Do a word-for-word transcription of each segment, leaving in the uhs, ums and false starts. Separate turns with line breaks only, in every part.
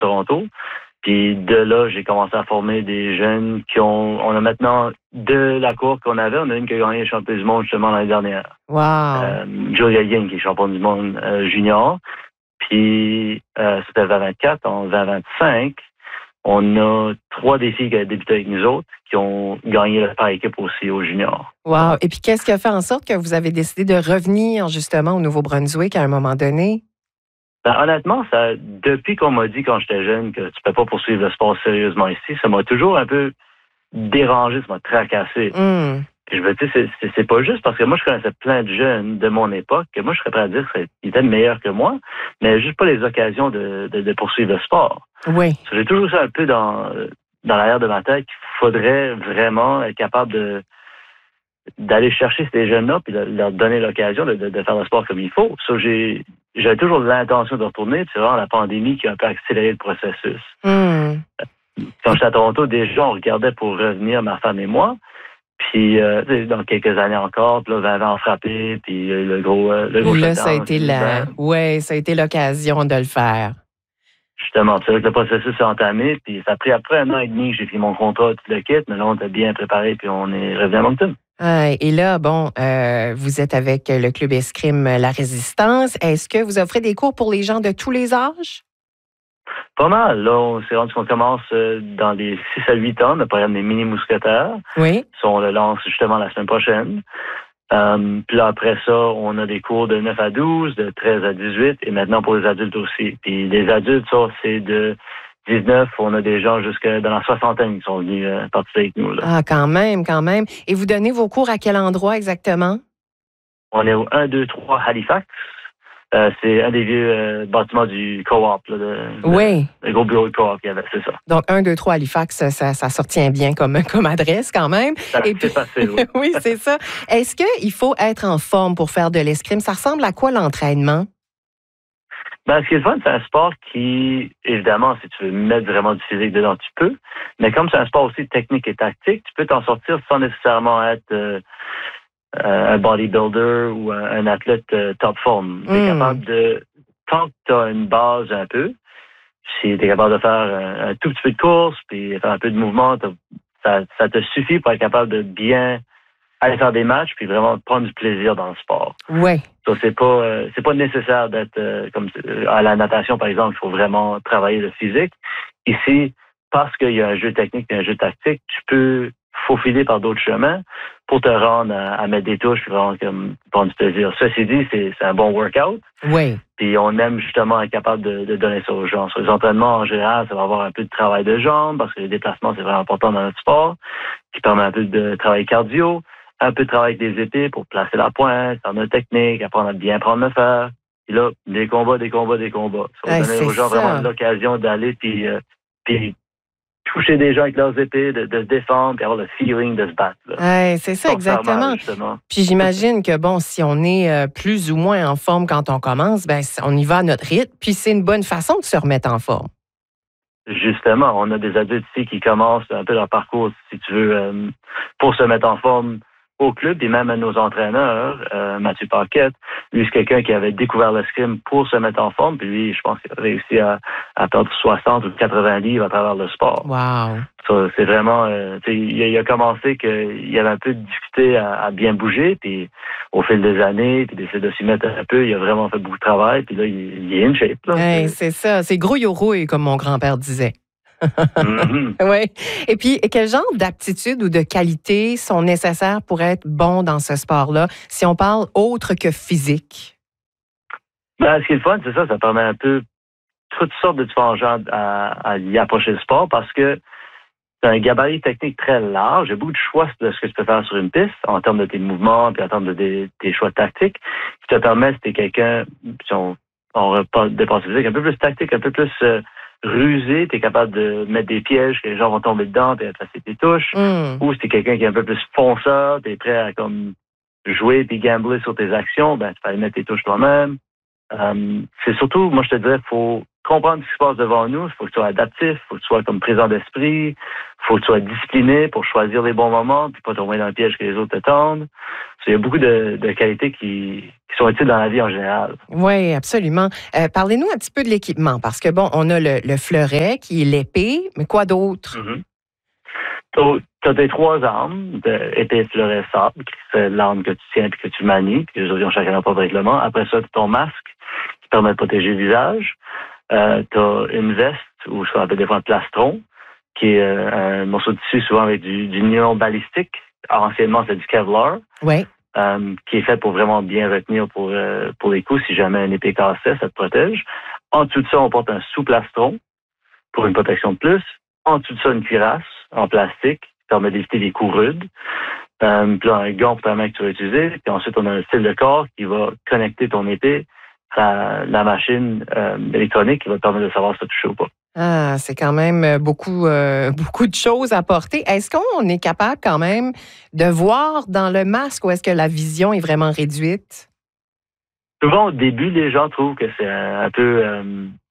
Toronto. Puis de là, j'ai commencé à former des jeunes qui ont... On a maintenant, de la cour qu'on avait, on a une qui a gagné le championnat du monde justement l'année dernière.
Wow!
Euh, Julia Yin, qui est champion du monde euh, junior. Puis euh, c'était vingt vingt-quatre. En vingt vingt-cinq, on a trois des filles qui ont débuté avec nous autres qui ont gagné par équipe aussi au junior.
Wow! Et puis qu'est-ce qui a fait en sorte que vous avez décidé de revenir justement au Nouveau-Brunswick à un moment donné?
Ben, honnêtement, ça, depuis qu'on m'a dit quand j'étais jeune que tu peux pas poursuivre le sport sérieusement ici, ça m'a toujours un peu dérangé, ça m'a tracassé.
Mm.
Et je veux dire, c'est, c'est, c'est pas juste parce que moi, je connaissais plein de jeunes de mon époque que moi, je serais prêt à dire qu'ils étaient meilleurs que moi, mais juste pas les occasions de, de, de poursuivre le sport.
Oui.
J'ai toujours ça un peu dans, dans l'arrière de ma tête qu'il faudrait vraiment être capable de d'aller chercher ces jeunes-là puis de leur donner l'occasion de, de, de faire le sport comme il faut. So, j'ai, j'avais toujours l'intention de retourner, puis c'est vraiment la pandémie qui a un peu accéléré le processus.
Mm.
Quand j'étais à Toronto, déjà, on regardait pour revenir, ma femme et moi. Puis, euh, dans quelques années encore, puis là, vingt ans frappé, puis le gros, euh, le gros
Là,
shutdown,
ça a été la... ouais, ça a été l'occasion de le faire.
Justement, c'est vrai que le processus s'est entamé, puis ça a pris après un an et demi que j'ai fait mon contrat, tout le kit, mais là, on était bien préparé, puis on est revenu à Moncton.
Ah, et là, bon, euh, vous êtes avec le club escrime La Résistance. Est-ce que vous offrez des cours pour les gens de tous les âges?
Pas mal. Là, on s'est rendu qu'on commence dans les six à huit ans, le programme des mini-mousquetaires.
Oui.
Ça, on le lance justement la semaine prochaine. Um, puis là, après ça, on a des cours de neuf à douze, de treize à dix-huit, et maintenant pour les adultes aussi. Puis les adultes, ça, c'est de dix-neuf, on a des gens jusque dans la soixantaine qui sont venus euh, participer avec nous. Là.
Ah, quand même, quand même. Et vous donnez vos cours à quel endroit exactement?
On est au un deux trois Halifax. Euh, c'est un des vieux euh, bâtiments du co-op, là, de,
oui.
Le, le gros bureau de co-op qu'il y avait, c'est ça.
Donc, un deux trois Halifax, ça, ça, ça se retient bien comme, comme adresse quand même.
Ça,
Et
c'est
puis,
facile, oui.
oui, c'est ça. Est-ce qu'il faut être en forme pour faire de l'escrime? Ça ressemble à quoi l'entraînement?
Ben, ce qui est le fun, c'est un sport qui, évidemment, si tu veux mettre vraiment du physique dedans, tu peux. Mais comme c'est un sport aussi technique et tactique, tu peux t'en sortir sans nécessairement être euh, un bodybuilder ou un, un athlète euh, top forme. Tu es
Mm.
capable de, tant que tu as une base un peu, si tu es capable de faire un, un tout petit peu de course, puis faire un peu de mouvement, ça, ça te suffit pour être capable de bien aller faire des matchs, puis vraiment prendre du plaisir dans le sport.
Oui.
So, c'est pas euh, c'est pas nécessaire d'être euh, comme euh, à la natation, par exemple, il faut vraiment travailler le physique. Ici, parce qu'il y a un jeu technique et un jeu tactique, tu peux faufiler par d'autres chemins pour te rendre à, à mettre des touches puis vraiment comme, prendre du plaisir. Ceci dit, c'est, c'est un bon workout.
Oui.
Puis on aime justement être capable de, de donner ça aux gens. Sur les entraînements, en général, ça va avoir un peu de travail de jambes parce que les déplacements, c'est vraiment important dans notre sport, qui permet un peu de travail cardio, un peu de travail avec des épées pour placer la pointe, faire notre technique, apprendre à bien prendre le fer. Puis là, des combats, des combats, des combats. Ça va
Ouais,
donner aux gens
ça.
vraiment l'occasion d'aller puis, euh, puis toucher des gens avec leurs épées, de, de se défendre, puis avoir le feeling de se battre.
Ouais, c'est ça, exactement.
Mal,
puis j'imagine que, bon, si on est euh, plus ou moins en forme quand on commence, ben on y va à notre rythme, puis c'est une bonne façon de se remettre en forme.
Justement, on a des adultes ici qui commencent un peu leur parcours, si tu veux, euh, pour se mettre en forme au club, et même à nos entraîneurs, euh, Mathieu Paquette, lui, c'est quelqu'un qui avait découvert l'escrime pour se mettre en forme, puis lui, je pense qu'il a réussi à, à perdre soixante ou quatre-vingts livres à travers le sport.
Wow!
Ça, c'est vraiment, euh, il, a, il a commencé qu'il avait un peu de difficulté à, à bien bouger, puis au fil des années, puis d'essayer de s'y mettre un peu, il a vraiment fait beaucoup de travail, puis là, il, il est in shape. Là.
Hey, c'est ça, c'est grouille-rouille, comme mon grand-père disait.
Mm-hmm.
Oui. Et puis, quel genre d'aptitudes ou de qualités sont nécessaires pour être bon dans ce sport-là, si on parle autre que physique?
Ben, ce qui est le fun, c'est ça, ça permet un peu toutes sortes de différents gens à, à y approcher le sport parce que c'est un gabarit technique très large. Il y a beaucoup de choix de ce que tu peux faire sur une piste en termes de tes mouvements puis en termes de tes, tes choix tactiques qui te permettent, si t'es quelqu'un, si on, on dépense physique, un peu plus tactique, un peu plus euh, rusé, tu es capable de mettre des pièges que les gens vont tomber dedans et effacer tes touches.
Mm.
Ou si tu es quelqu'un qui est un peu plus fonceur, tu es prêt à comme jouer puis gambler sur tes actions, ben tu peux aller mettre tes touches toi-même. Um, c'est surtout, moi je te dirais, il faut comprendre ce qui se passe devant nous, il faut que tu sois adaptif, il faut que tu sois comme présent d'esprit, il faut que tu sois discipliné pour choisir les bons moments puis pas tomber dans le piège que les autres te tendent. Il y a beaucoup de, de qualités qui, qui sont utiles dans la vie en général.
Oui, absolument. Euh, parlez-nous un petit peu de l'équipement, parce que, bon, on a le, le fleuret qui est l'épée, mais quoi d'autre?
Mm-hmm. Tu as tes trois armes, de, épée, fleuret, sable, qui c'est l'arme que tu tiens et que tu manies, puis les autres ont chacun leur propre règlement. Après ça, tu as ton masque qui permet de protéger le visage. Euh, tu as une veste, ou ce qu'on appelle des fois un plastron, qui est euh, un morceau de tissu souvent avec du, du nylon balistique. Anciennement, c'est du Kevlar.
Oui.
Euh, qui est fait pour vraiment bien retenir pour, euh, pour les coups. Si jamais un épée cassait, ça te protège. En dessous de ça, on porte un sous-plastron pour une protection de plus. En dessous de ça, une cuirasse en plastique qui permet d'éviter les coups rudes. Euh, puis là, un gant pour ta main que tu vas utiliser. Puis ensuite, on a un style de corps qui va connecter ton épée à la machine euh, électronique qui va te permettre de savoir si tu as touché ou pas.
Ah, c'est quand même beaucoup, euh, beaucoup de choses à porter. Est-ce qu'on est capable quand même de voir dans le masque ou est-ce que la vision est vraiment réduite?
Souvent, au début, les gens trouvent que c'est un, un peu euh,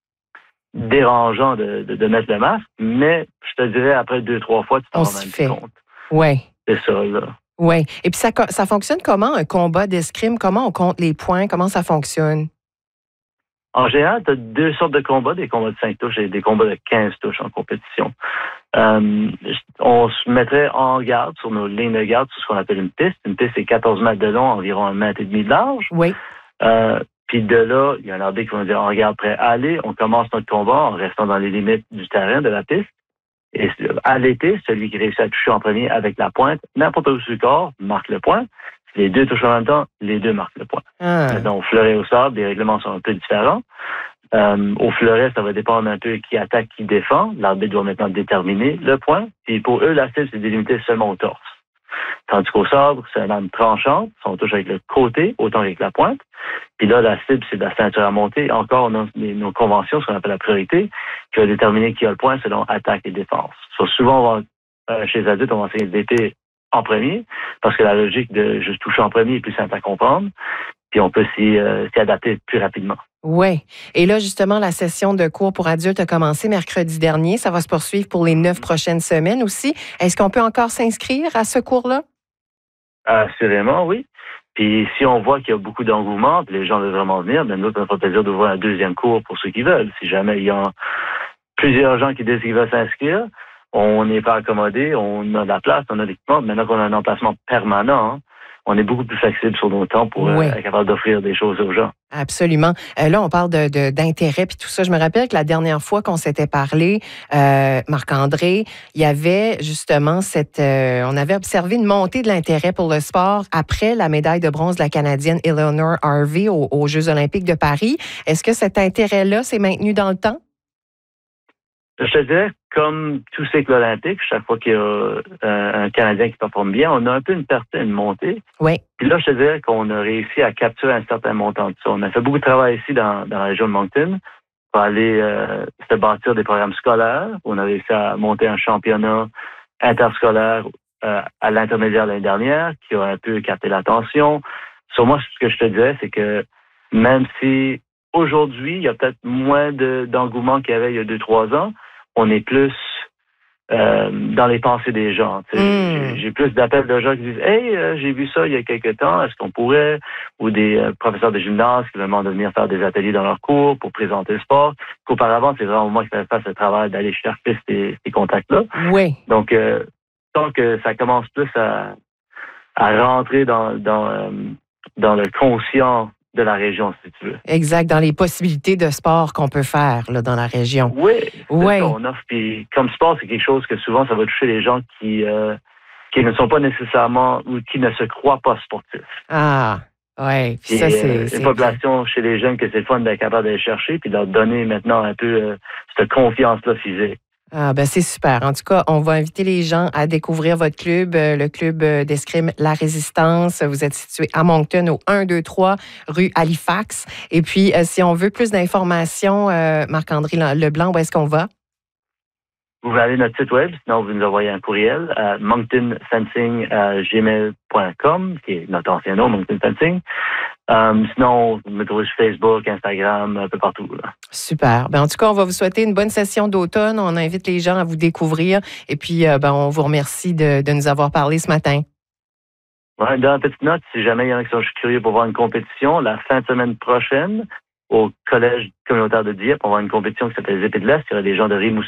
dérangeant de, de, de mettre le masque, mais je te dirais, après deux, trois fois, tu t'en rends même compte.
Oui.
C'est ça, là.
Oui. Et puis, ça, ça fonctionne comment, un combat d'escrime? Comment on compte les points? Comment ça fonctionne?
En général, tu as deux sortes de combats, des combats de cinq touches et des combats de quinze touches en compétition. Euh, on se mettrait en garde sur nos lignes de garde sur ce qu'on appelle une piste. Une piste, c'est quatorze mètres de long, environ un mètre et demi de large.
Oui.
Euh, puis de là, il y a un arbitre qui va nous dire en garde prêt à aller. On commence notre combat en restant dans les limites du terrain, de la piste. Et à l'été, celui qui réussit à toucher en premier avec la pointe, n'importe où sur le corps, marque le point. Si les deux touchent en même temps, les deux marquent le point.
Ah.
Donc, au fleuret au sable, les règlements sont un peu différents. Euh, au fleuret, ça va dépendre un peu qui attaque, qui défend. L'arbitre doit maintenant déterminer le point. Et pour eux, la cible, c'est délimité seulement au torse. Tandis qu'au sabre, c'est une arme tranchante. On touche avec le côté, autant avec la pointe. Puis là, la cible, c'est la ceinture à monter. Encore, on a nos conventions, ce qu'on appelle la priorité, qui va déterminer qui a le point selon attaque et défense. So, souvent, on va, euh, chez les adultes, on va enseigner l'épée en premier, parce que la logique de juste toucher en premier est plus simple à comprendre. Puis on peut s'y, euh, s'y adapter plus rapidement.
Oui. Et là, justement, la session de cours pour adultes a commencé mercredi dernier. Ça va se poursuivre pour les neuf prochaines semaines aussi. Est-ce qu'on peut encore s'inscrire à ce cours-là?
Assurément, oui. Puis si on voit qu'il y a beaucoup d'engouement, puis les gens veulent vraiment venir, bien nous, ça nous fait plaisir d'ouvrir un deuxième cours pour ceux qui veulent. Si jamais il y a plusieurs gens qui disent qu'ils veulent s'inscrire, on n'est pas accommodé, on a de la place, on a l'équipement. Maintenant qu'on a un emplacement permanent, hein, on est beaucoup plus flexible sur nos temps pour oui. euh, être capable d'offrir des choses aux gens.
Absolument. Euh, là, on parle de, de, d'intérêt puis tout ça. Je me rappelle que la dernière fois qu'on s'était parlé, euh, Marc-André, il y avait justement cette... Euh, on avait observé une montée de l'intérêt pour le sport après la médaille de bronze de la Canadienne Eleanor Harvey aux, aux Jeux olympiques de Paris. Est-ce que cet intérêt-là s'est maintenu dans le temps?
Je te dirais, comme tout cycle olympique, chaque fois qu'il y a euh, un Canadien qui performe bien, on a un peu une perte, une montée.
Oui.
Puis là, je te dirais qu'on a réussi à capturer un certain montant de ça. On a fait beaucoup de travail ici dans, dans la région de Moncton pour aller euh, se bâtir des programmes scolaires. On a réussi à monter un championnat interscolaire euh, à l'intermédiaire l'année dernière qui a un peu capté l'attention. Sur moi, ce que je te dirais, c'est que même si aujourd'hui, il y a peut-être moins de, d'engouement qu'il y avait il y a deux, trois ans, on est plus euh, dans les pensées des gens. Mm. J'ai, j'ai plus d'appels de gens qui disent « Hey, euh, j'ai vu ça il y a quelque temps, est-ce qu'on pourrait? » Ou des euh, professeurs de gymnase qui me demandent de venir faire des ateliers dans leur cours pour présenter le sport. Qu'auparavant, c'est vraiment moi qui fais ce travail d'aller chercher ces, ces contacts-là.
Oui.
Donc, euh, tant que ça commence plus à, à rentrer dans, dans, euh, dans le conscient de la région, si tu veux.
Exact, dans les possibilités de sport qu'on peut faire là, dans la région.
Oui, c'est
oui.
ça, on offre. Puis, comme sport, c'est quelque chose que souvent, ça va toucher les gens qui, euh, qui ne sont pas nécessairement ou qui ne se croient pas sportifs.
Ah, oui. Puis ça,
Et,
c'est,
euh,
c'est
une population chez les jeunes que c'est le fun d'être capable d'aller chercher puis de leur donner maintenant un peu euh, cette confiance-là physique.
Ah ben c'est super. En tout cas, on va inviter les gens à découvrir votre club, euh, le club d'escrime La Résistance. Vous êtes situé à Moncton, au un deux trois rue Halifax. Et puis, euh, si on veut plus d'informations, euh, Marc-André Leblanc, où est-ce qu'on va?
Vous pouvez aller sur notre site web, sinon vous nous envoyez un courriel à moncton fencing arobase gmail point com, qui est notre ancien nom, Moncton Fencing. Um, sinon, vous me trouvez sur Facebook, Instagram, un peu partout. Là.
Super. Ben, en tout cas, on va vous souhaiter une bonne session d'automne. On invite les gens à vous découvrir. Et puis, euh, ben, on vous remercie de, de nous avoir parlé ce matin.
Ouais, dans la petite note, si jamais il y en a qui sont curieux pour voir une compétition, la fin de semaine prochaine, au Collège communautaire de Dieppe, on va avoir une compétition qui s'appelle les Épées de l'Est. Il y aura des gens de Rimouski